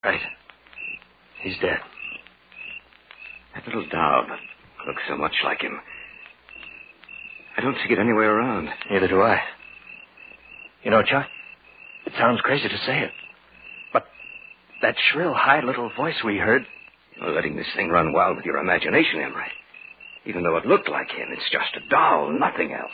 Right. He's dead. That little doll looks so much like him. I don't see it anywhere around. Neither do I. You know, Chuck, it sounds crazy to say it, but that shrill, high little voice we heard... You're letting this thing run wild with your imagination, Emery. Even though it looked like him, it's just a doll, nothing else.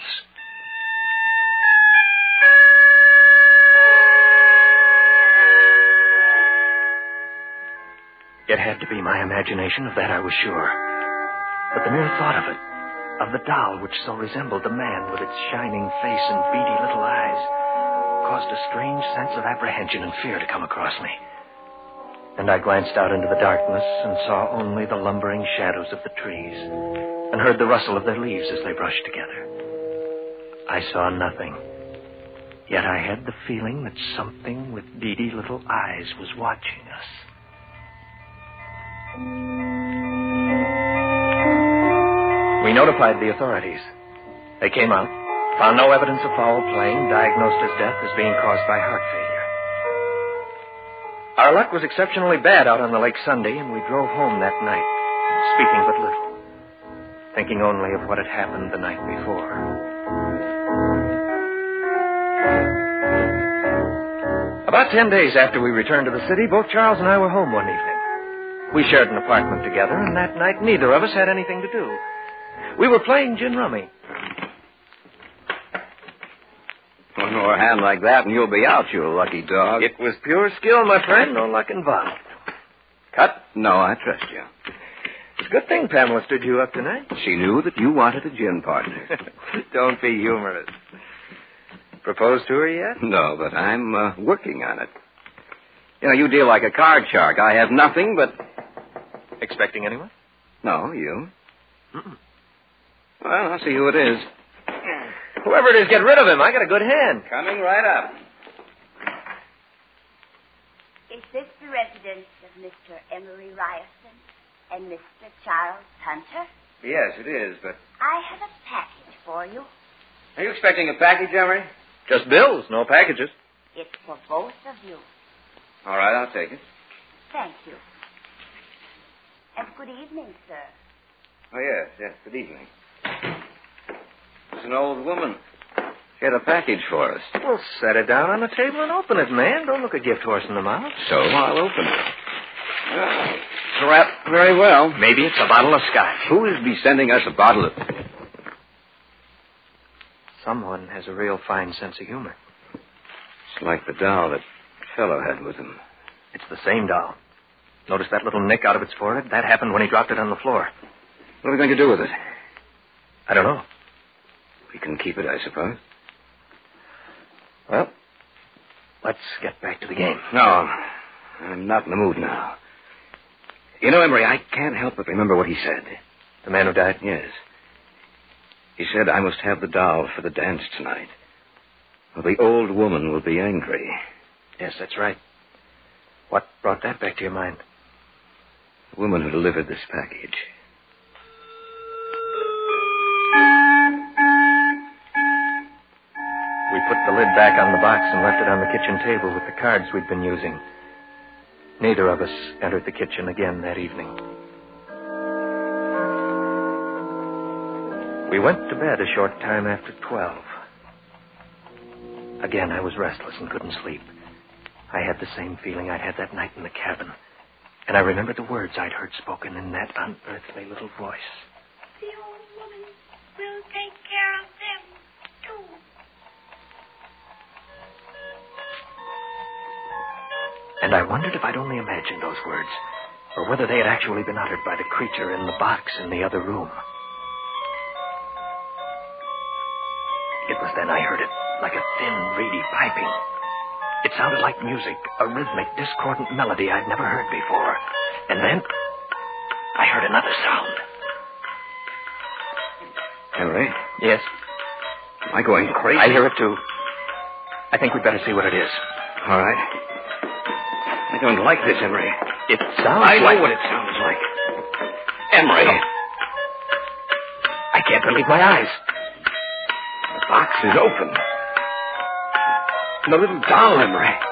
It had to be my imagination, of that I was sure. But the mere thought of it, of the doll which so resembled the man with its shining face and beady little eyes, caused a strange sense of apprehension and fear to come across me. And I glanced out into the darkness and saw only the lumbering shadows of the trees and heard the rustle of their leaves as they brushed together. I saw nothing. Yet I had the feeling that something with beady little eyes was watching us. We notified the authorities. They came out, found no evidence of foul play, diagnosed his death as being caused by heart failure. Our luck was exceptionally bad out on the lake Sunday, and we drove home that night, speaking but little, thinking only of what had happened the night before. About 10 days after we returned to the city, both Charles and I were home one evening. We shared an apartment together, and that night neither of us had anything to do. We were playing gin rummy. One more hand like that and you'll be out, you lucky dog. It was pure skill, my friend. No luck involved. Cut? No, I trust you. It's a good thing Pamela stood you up tonight. She knew that you wanted a gin partner. Don't be humorous. Proposed to her yet? No, but I'm working on it. You know, you deal like a card shark. I have nothing but... Expecting anyone? No, you. Mm-mm. Well, I'll see who it is. Whoever it is, get rid of him. I got a good hand. Coming right up. Is this the residence of Mr. Emery Ryerson and Mr. Charles Hunter? Yes, it is, but... I have a package for you. Are you expecting a package, Emery? Just bills, no packages. It's for both of you. All right, I'll take it. Thank you. And good evening, sir. Oh, yes, good evening. It's an old woman. She had a package for us. Well, set it down on the table and open it, man. Don't look a gift horse in the mouth. So I'll open it. It's wrapped very well. Maybe it's a bottle of scotch. Who is be sending us a bottle of... Someone has a real fine sense of humor. It's like the doll that fellow had with him. It's the same doll. Notice that little nick out of its forehead? That happened when he dropped it on the floor. What are we going to do with it? I don't know. We can keep it, I suppose. Well, let's get back to the game. No, I'm not in the mood now. You know, Emery, I can't help but remember what he said. The man who died? Yes. He said I must have the doll for the dance tonight, or the old woman will be angry. Yes, that's right. What brought that back to your mind? The woman who delivered this package. We put the lid back on the box and left it on the kitchen table with the cards we'd been using. Neither of us entered the kitchen again that evening. We went to bed a short time after 12. Again, I was restless and couldn't sleep. I had the same feeling I'd had that night in the cabin. And I remembered the words I'd heard spoken in that unearthly little voice. The old woman will take care of them, too. And I wondered if I'd only imagined those words, or whether they had actually been uttered by the creature in the box in the other room. It was then I heard it, like a thin, reedy piping. It sounded like music, a rhythmic, discordant melody I'd never heard before. And then I heard another sound. Henry? Yes? Am I going crazy? I hear it, too. I think we'd better see what it is. All right. I don't like this, Emery. It sounds I like... know what it sounds like. Emery. I can't believe my eyes. The box is open. The little doll, Emery.